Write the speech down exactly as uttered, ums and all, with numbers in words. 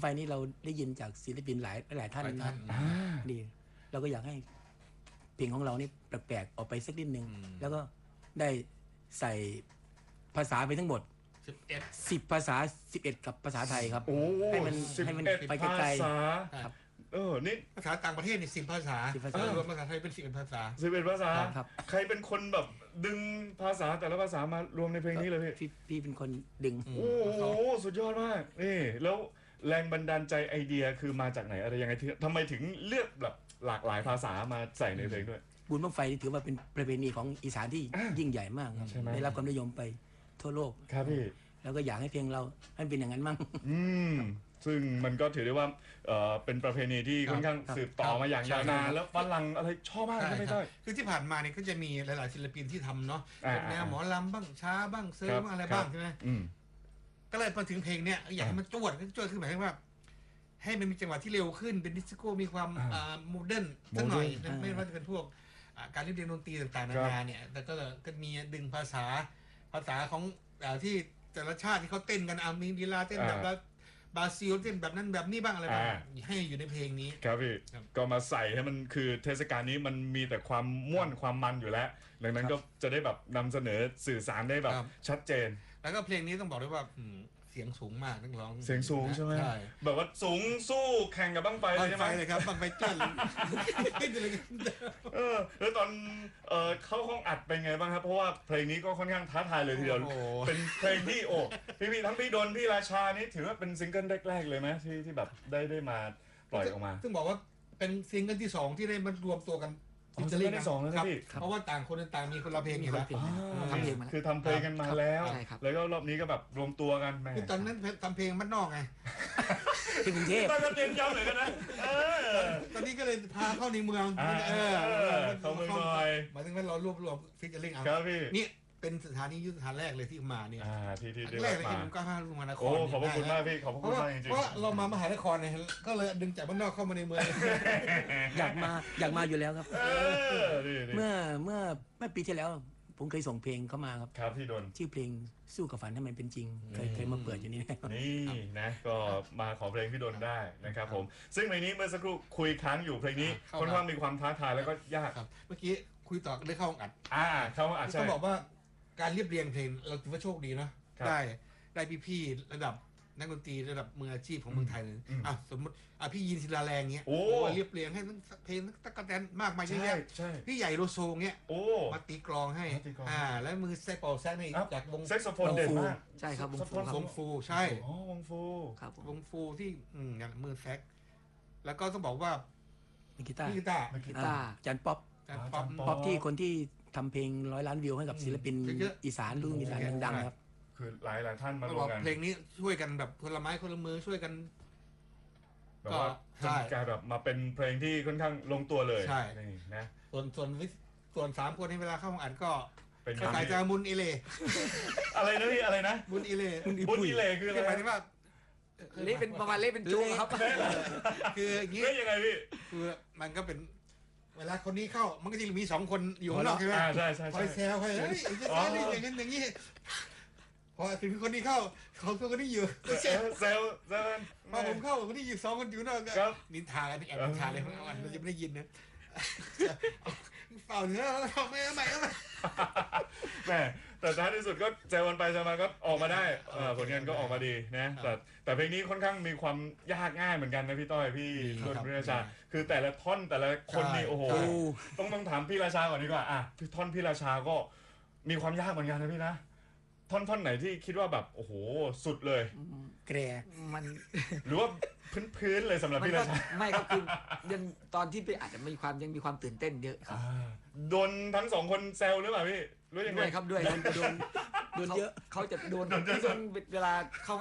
ฟนี่เราได้ยินจากศิลปินหลายหลายท่านนะดีเราก็อยากให้เพลงของเรานี่แปลกๆออกไปสักนิดนึงแล้วก็ได้ใส่ภาษาไปทั้งหมดสิบเอ็ดสิบภาษาสิบเอ็ดกับภาษาไทยครับโอ้ให้มันให้มันไปไกลๆครับเออนี่ภาษาต่างประเทศนี่สิบภาษารวมภาษาไทยเป็นสิบเอ็ดภาษาสิบเอ็ดภาษาใครเป็นคนแบบดึงภาษาแต่ละภาษามารวมในเพลงนี้เลยพี่พี่เป็นคนดึงโอ้โหสุดยอดมากนี่แล้วแรงบันดาลใจไอเดียคือมาจากไหนอะไรยังไงทำไมถึงเลือกแบบหลากหลายภาษามาใส่ในเพลงด้วยบุญบั้งไฟถือว่าเป็นประเพณีของอีสานที่ยิ่งใหญ่มากครับได้รับความนิยมไปทั่วโลกครับพี่แล้วก็อยากให้เพลงเราให้เป็นอย่างนั้นมั่งอืมซึ่งมันก็ถือได้ว่าเอ่อเป็นประเพณีที่ค่อนข้างสืบต่อมาอย่างยาวนานแล้วฝรั่งอะไรชอบมากใช่ไหมต้อยคือที่ผ่านมาเนี่ยก็จะมีหลายๆศิลปินที่ทำเนาะแนวหมอลำบ้างช้าบ้างเซิร์ฟอะไรบ้างใช่ไหมก็เลยพอถึงเพลงเนี้ยอยากให้มันจวดก็จวดขึ้นหมายถึงว่าให้มันมีจังหวะที่เร็วขึ้นเป็นดิสโก้มีความโมเดิร์นสักหน่อยไม่ว่าจะเป็นพวกการเรียบเรียงดนตรีต่างๆนานาเนี่ยแต่ก็ก็มีดึงภาษาภาษาของที่แต่ละชาติที่เขาเต้นกันอามีดีลาเต้นแบบบราซิลเต้นแบบนั้นแบบนี้บ้างอะไรบ้างให้อยู่ในเพลงนี้ครับพี่ก็มาใส่ให้มันคือเทศกาลนี้มันมีแต่ความม่วนความมันอยู่แล้วดังนั้นก็จะได้แบบนำเสนอสื่อสารได้แบบชัดเจนแล้วก็เพลงนี้ต้องบอกด้วยว่าเสียงสูงมากนักร้องเสียงสูงใช่ไหมแบบว่าสูงสู้แข่งกับบั้งไฟเลยใช่ไหมเลยครับบั้งไฟเต้นเออแล้วตอนเอ่อเข้าห้องอัดเป็นไงบ้างครับเพราะว่าเพลงนี้ก็ค่อนข้างท้าทายเลยทีเดียวเป็นเพลงที่โอ้พี่พี่ทั้งพี่ดนพี่ราชานี่ถือว่าเป็นซิงเกิลแรกๆเลยไหมที่ที่แบบได้ได้มาปล่อยออกมาซึ่งบอกว่าเป็นซิงเกิลที่สองที่ได้มารวมตัวกันซิงเกิลที่สองแล้วครับเพราะว่าต่างคนต่างมีคนละเพลงอยู่แล้วทำเพลงคือทำเพลงกันมาแล้วแล้วก็รอบนี้ก็แบบรวมตัวกันแม่ตอนนั้นทำเพลงบ้านนอกไงที่กรุงเทพตอนนั้นเรียนยาวหน่อยกันนะตอนนี้ก็เลยพาเข้าในเมืองเออเข้าเมืองหน่อยหมายถึงว่าเรารวบรวมฟิชเชอร์ลิงเอานี่เป็นสถานียุทธศาสตร์แรกเลยที่มาเนี่ยที่ที่แรกเลยที่ผมก็พาลงมานครโอ้ขอบคุณมากพี่ขอบคุณมากจริงๆเพราะเรามามหานครเนี่ยก็เลยดึงจากบ้านนอกเข้ามาในเมืองอยากมาอยากมาอยู่แล้วครับเมื่อเมื่อเมื่อปีที่แล้วผมเคยส่งเพลงเข้ามาครับครับพี่ดนชื่อเพลงสู้กับฝันให้มันเป็นจริงเคยเคยมาเปิดอยู่นี่นี่นะก็มาขอเพลงพี่ดนได้นะครับผมซึ่งเพลงนี้เมื่อสักครู่คุยค้างอยู่เพลงนี้ค่อนข้างมีความท้าทายแล้วก็ยากเมื่อกี้คุยต่อได้เข้าห้องอัดอ่าเข้าห้องอัดใช่เขาบอกว่าการเรียบเรียงเพลงเราถือว่าโชคดีนะได้ได้พี่ๆระดับนักดนตรีระดับมืออาชีพของเมืองไทยเลยอ่ะสมมติอ่ะพี่ยินศิลาแรงเงี้ยโอ้เรียบเรียงให้เพลงตะกะแตนมากมายเยอะแยะพี่ใหญ่โลโซเงี้ยโอ้มาตีกลองให้อ่าแล้วมือแซกเป่าแซกนี่จากวงแซกโซโฟนเด่นมากใช่ครับวงฟูวงฟูใช่อ๋อวงฟูครับวงฟูที่อืมมือแซกแล้วก็ต้องบอกว่ากีตาร์กีตาร์กีตาร์จันป๊อปป๊อปป๊อปที่คนที่ทำเพลงร้อยล้านวิวให้กับศิลปินอีสานรุ่นอีสานดังๆครับคือหลายหลายท่านมารวมกันเพลงนี้ช่วยกันแบบคนละไม้คนละมือช่วยกันก็จนกลายแบบมาเป็นเพลงที่ค่อนข้างลงตัวเลยใช่นะส่วนส่วนส่วนสามคนในเวลาเข้าห้องอัดก็เป็นสายจามุนอิเลอะไรนะพี่อะไรนะมุนอิเลมุนอิเลคืออะไรหมายถึงว่าเล่เป็นประมาณเล่เป็นจุ๊ครับคืออย่างนี้ยังไงพี่คือมันก็เป็นเวลาคนนี้เข้ามันก็จะมีสองคนอยู่ข้างนอกใช่ไหมใช่ใช่คอยแซวคอยเฮ้ยอย่างนี้อย่างนี้พอถึงคนนี้เข้าเขาคนนี้อยู่เซลเซลเซลพอผมเข้าคนนี้อยู่สองคนอยู่นอกก็นินทากันแอบนินทาเลยเพราะว่าเราจะไม่ได้ยินนะเปล่าเนื้อทำไม่ทำไมทำไมแม่แต่ท้ายที่สุดก็เจอวันไปเจอมาก็ออกมาได้ผลงานก็ออกมาดีนะแต่แต่เพลงนี้ค่อนข้างมีความยากง่ายเหมือนกันนะพี่ต้อยพี่ต้นพี่ราชาคือแต่ละท่อนแต่ละคนนี่โอ้โหต้องต้องถามพี่ราชาก่อนดีกว่าอ่ะพี่ท่อนพี่ราชาก็มีความยากเหมือนกันนะพี่นะท่อนท่อนไหนที่คิดว่าแบบโอ้โหสุดเลยแกรมันหรือว่าพื้นพื้นเลยสำหรับพี่ราชาไม่ครับคือยังตอนที่ไปอาจจะมีความยังมีความตื่นเต้นเยอะครับโดนทั้งสองคนแซวหรือเปล่าพี่รู้ยังไงครับด้วยโดนโดนเยอะเขาจะโดนที่โดนเวลาเข้า